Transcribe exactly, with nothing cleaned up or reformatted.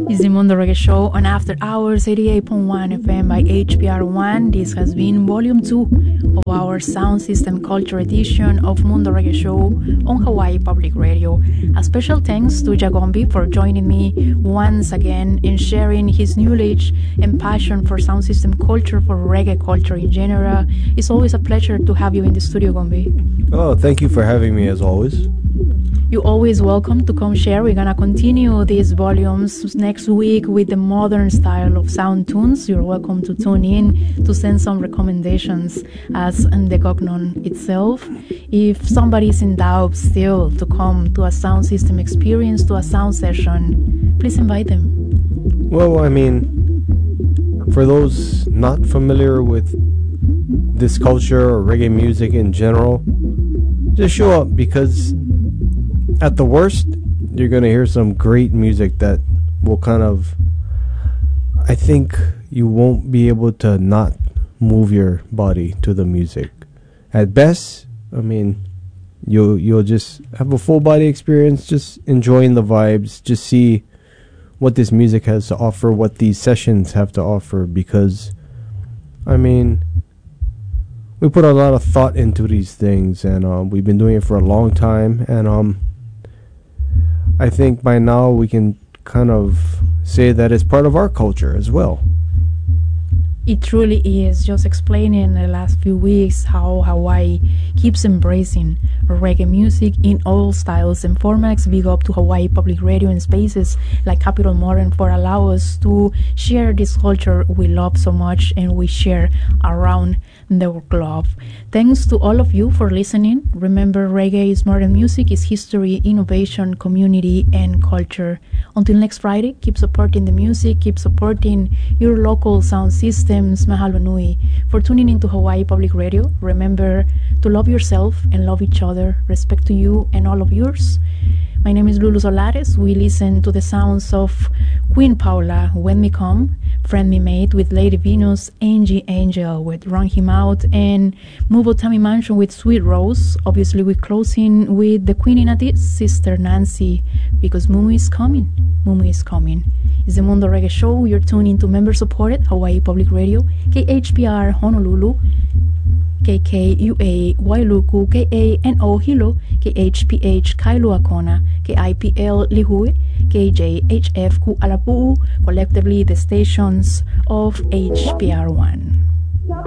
It's the Mundo Reggae Show on After Hours eighty-eight point one F M by H P R one. This has been Volume two of our Sound System Culture edition of Mundo Reggae Show on Hawaii Public Radio. A special thanks to Jagombi for joining me once again in sharing his knowledge and passion for sound system culture, for reggae culture in general. It's always a pleasure to have you in the studio, Gombi. Oh, thank you for having me as always. You're always welcome to come share. We're going to continue these volumes next week with the modern style of sound tunes. You're welcome to tune in, to send some recommendations as in the Gognon itself. If somebody's in doubt still to come to a sound system experience, to a sound session, please invite them. Well, I mean, for those not familiar with this culture or reggae music in general, just show up, because at the worst, you're going to hear some great music that will kind of, I think you won't be able to not move your body to the music. At best, I mean, you'll, you'll just have a full body experience, just enjoying the vibes, just see what this music has to offer, what these sessions have to offer, because, I mean, we put a lot of thought into these things, and um, we've been doing it for a long time, and um, I think by now we can kind of say that it's part of our culture as well. It truly is. Just explaining the last few weeks how Hawaii keeps embracing reggae music in all styles and formats. Big up to Hawaii Public Radio and spaces like Capital Modern for allow us to share this culture we love so much and we share around the globe. Thanks to all of you for listening. Remember, reggae is more than music, it's history, innovation, community, and culture. Until next Friday, keep supporting the music, keep supporting your local sound systems. Mahalo nui for tuning into Hawaii Public Radio. Remember to love yourself and love each other. Respect to you and all of yours. My name is Lulu Solares. We listen to the sounds of Queen Paula, When Me Come, Friend Me Mate with Lady Venus, Angie Angel with Run Him Out, and Mubo Tammy Mansion with Sweet Rose. Obviously, we're closing with the Queen Inatis, Sister Nancy, because Mumu is coming. Mumu is coming. It's the Mundo Reggae Show. You're tuning to member-supported Hawaii Public Radio, K H P R Honolulu, K K U A Wailuku, K A N O Hilo, K H P H Kailua Kona, K I P L Lihue, K J H F Ku Alapuu, collectively the stations of H P R one.